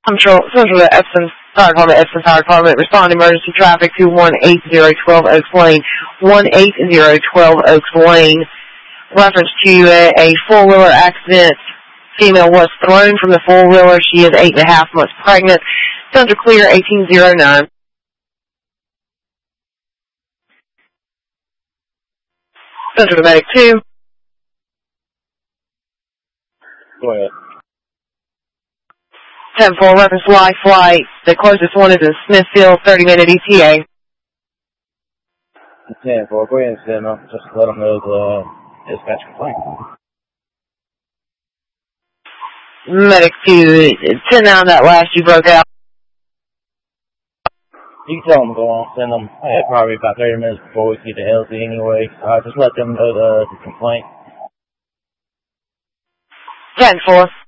Central to Epsom Fire Department, Epsom Fire Department, respond to emergency traffic to 18012 Oaks Lane. 18012 Oaks Lane. Reference to a four-wheeler accident. Female was thrown from the four-wheeler. She is 8.5 months pregnant. Center clear, 1809. Center to Medic 2. Go ahead. 10-4, reference live flight. The closest one is in Smithfield, 30-minute ETA. 10-4, go ahead and send them. Just let them know the dispatch complaint. Medic 2, 10 down that last you broke out. You can tell them to go on, send them probably about 30 minutes before we get to LZ anyway. Just let them know the complaint. 10-4.